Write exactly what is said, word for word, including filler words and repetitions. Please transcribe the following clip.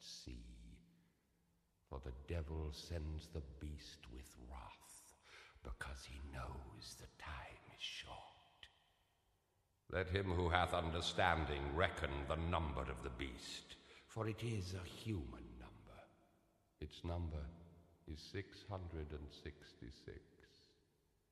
see. For the devil sends the beast with wrath, because he knows the time is short. Let him who hath understanding reckon the number of the beast, for it is a human number. Its number is six hundred and sixty-six.